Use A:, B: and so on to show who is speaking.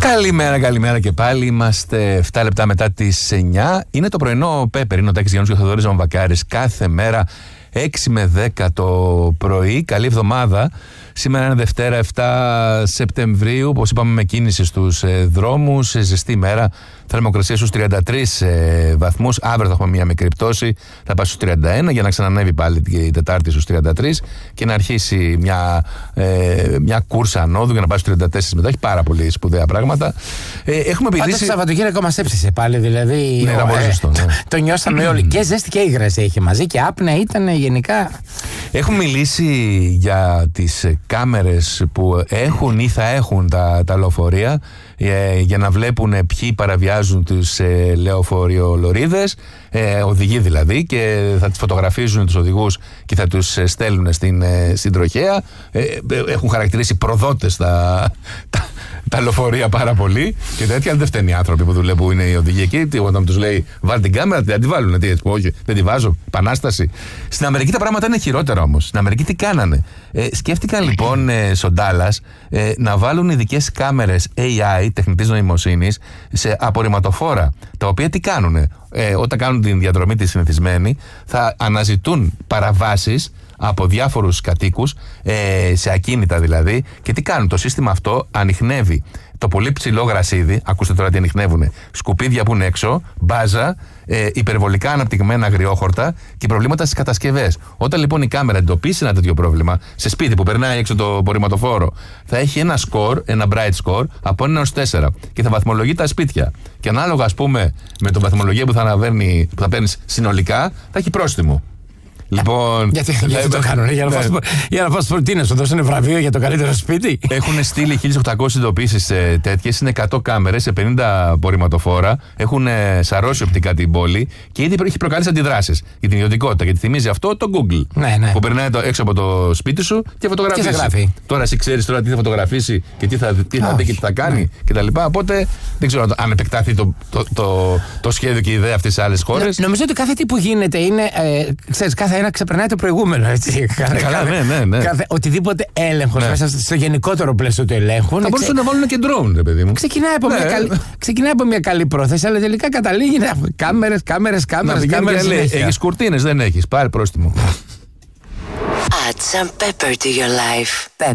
A: Καλημέρα και πάλι. Είμαστε 7 λεπτά μετά τις 9. Είναι το πρωινό Πέπερ. Είναι ο Τάκης Γιάννους και ο Θοδωρής Βαμβακάρης. Κάθε μέρα 6 με 10 το πρωί. Καλή εβδομάδα. Σήμερα είναι Δευτέρα 7 Σεπτεμβρίου. Όπως είπαμε, με κίνηση στους δρόμους. Ζεστή ημέρα. Θερμοκρασία στους 33 βαθμούς. Αύριο θα έχουμε μια μικρή πτώση. Θα πάει στους 31 για να ξανανεύει πάλι την Τετάρτη στους 33 και να αρχίσει μια κούρσα ανόδου για να πάει στους 34 μετά. Έχει πάρα πολύ σπουδαία πράγματα. Έχουμε μιλήσει.
B: Πάντως το Σαββατοκύριακο μας έψησε πάλι. Δηλαδή.
A: Ναι,
B: το νιώσαμε όλοι. Και ζέστη και υγρασία είχε μαζί και άπνοια ήταν γενικά.
A: Έχουμε μιλήσει για τις κάμερες που έχουν ή θα έχουν τα λεωφορεία για να βλέπουν ποιοι παραβιάζουν τους λεωφοριολωρίδες, οδηγοί δηλαδή, και θα τις φωτογραφίζουν τους οδηγούς και θα τους στέλνουν στην τροχέα. Έχουν χαρακτηρίσει προδότες τα λεωφορεία πάρα πολύ και τέτοια. Δεν φταίνει οι άνθρωποι που δουλεύουν, που είναι οι οδηγοί εκεί. Όταν τους λέει βάλει την κάμερα, δεν τη βάλουν. Όχι, δεν τη βάζω. Επανάσταση. Στην Αμερική τα πράγματα είναι χειρότερα όμως. Στην Αμερική τι κάνανε? Σκέφτηκαν λοιπόν στο Ντάλλας να βάλουν ειδικές κάμερες AI, τεχνητής νοημοσύνης, σε απορριμματοφόρα. Τα οποία τι κάνουνε? Όταν κάνουν την διαδρομή τη συνηθισμένη, θα αναζητούν παραβάσεις από διάφορους κατοίκους, σε ακίνητα δηλαδή, και τι κάνουν? Το σύστημα αυτό ανιχνεύει το πολύ ψηλό γρασίδι. Ακούστε τώρα τι ανιχνεύουνε: σκουπίδια που είναι έξω, μπάζα, υπερβολικά αναπτυγμένα αγριόχορτα και προβλήματα στις κατασκευές. Όταν λοιπόν η κάμερα εντοπίσει ένα τέτοιο πρόβλημα σε σπίτι που περνάει έξω το απορριμματοφόρο, θα έχει ένα score, ένα bright score από 1 έως 4 και θα βαθμολογεί τα σπίτια. Και ανάλογα, ας πούμε, με την βαθμολογία που θα παίρνεις συνολικά, θα έχει πρόστιμο. Λοιπόν, γιατί
B: το κάνουν? Για να πας τι να σου δώσουν βραβείο για το καλύτερο σπίτι?
A: Έχουν στείλει 1.800 ειδοποιήσεις τέτοιες. Είναι 100 κάμερες σε 50 απορριμματοφόρα. Έχουν σαρώσει οπτικά την πόλη και ήδη έχει προκαλέσει αντιδράσεις για την ιδιωτικότητα. Γιατί θυμίζει αυτό το Google.
B: Ναι.
A: Που περνάει έξω από το σπίτι σου και φωτογραφίζει.
B: Και θα γράφει.
A: Τώρα εσύ ξέρεις τώρα τι θα φωτογραφίσει και τι θα δει και τι θα κάνει κτλ. Οπότε δεν ξέρω αν επεκτάθει το σχέδιο και η ιδέα αυτές σε άλλες χώρες.
B: Νομίζω ότι κάθε τι που γίνεται είναι. Ξέρεις, κάθε ένα ξεπερνάει το προηγούμενο. Έτσι.
A: Ναι.
B: Οτιδήποτε έλεγχος μέσα στο γενικότερο πλαίσιο του ελέγχου.
A: Θα μπορούσαν να βάλουν και drone, ρε παιδί μου.
B: Ξεκινάει από μια καλή πρόθεση, αλλά τελικά καταλήγει να κάμερες.
A: Έχεις κουρτίνες, δεν έχεις? Πάρε πρόστιμο.
C: Add some pepper to your life.